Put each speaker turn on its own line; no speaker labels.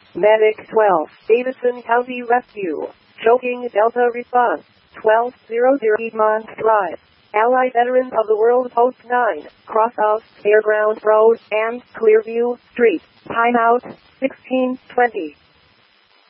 Medic 12, Davidson County Rescue. Choking Delta response. 1200 Piedmont Drive. Allied Veterans of the World Post 9, cross of Fairground Road and Clearview Street. Timeout 16:20.